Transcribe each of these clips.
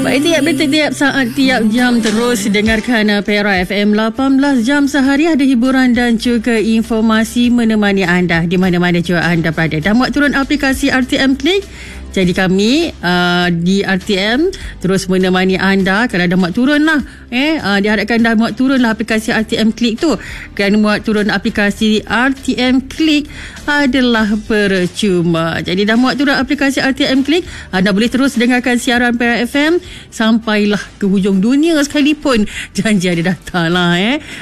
Baik, tiap saat, tiap jam terus dengarkan Perak FM 18 jam sehari, ada hiburan dan juga informasi menemani anda di mana-mana juga anda berada. Dah muat turun aplikasi RTM Klik. Jadi kami di RTM terus menemani anda. Kalau dah muat turun lah diharapkan dah muat turun lah aplikasi RTM Klik tu. Kerana muat turun aplikasi RTM Klik adalah percuma. Jadi dah muat turun aplikasi RTM Klik, anda boleh terus dengarkan siaran Perak FM sampailah ke hujung dunia sekalipun. Janji ada datang lah.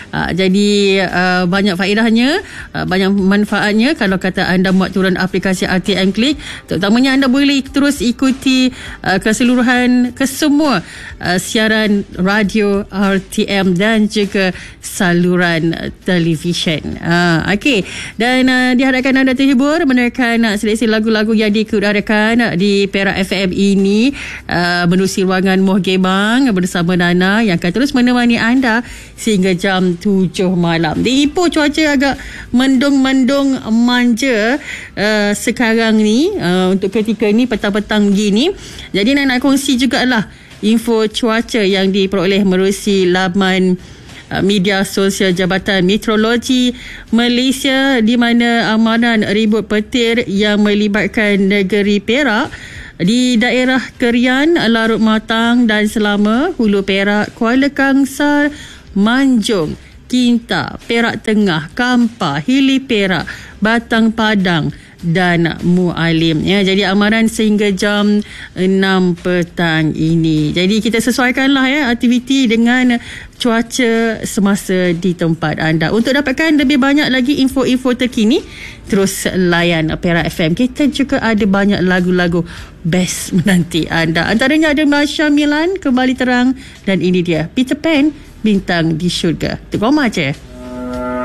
Jadi banyak faedahnya, banyak manfaatnya kalau kata anda muat turun aplikasi RTM Klik. Terutamanya anda boleh terus ikuti keseluruhan kesemua siaran radio RTM dan juga saluran televisyen. Okey, dan diharapkan anda terhibur menerkan seleksi lagu-lagu yang diudarakan di Perak FM ini menerusi ruangan Mohgebang bersama Nana yang akan terus menemani anda sehingga jam 7 malam. Di Ipoh cuaca agak mendung-mendung manja sekarang ni, untuk ketika ni petang-petang begini. Jadi nak kongsi jugalah info cuaca yang diperoleh menerusi laman media sosial Jabatan Meteorologi Malaysia, di mana amanan ribut petir yang melibatkan negeri Perak di daerah Kerian, Larut Matang dan Selama, Hulu Perak, Kuala Kangsar, Manjung, Kinta, Perak Tengah, Kampar, Hili Perak, Batang Padang dan Mualim. Jadi amaran sehingga jam 6 petang ini. Jadi kita sesuaikanlah aktiviti dengan cuaca semasa di tempat anda. Untuk dapatkan lebih banyak lagi info-info terkini, terus layan Perak FM. Kita juga ada banyak lagu-lagu best menanti anda. Antaranya ada Masya Milan, Kembali Terang, dan ini dia Peter Pan, Bintang di Syurga. Terima kasih.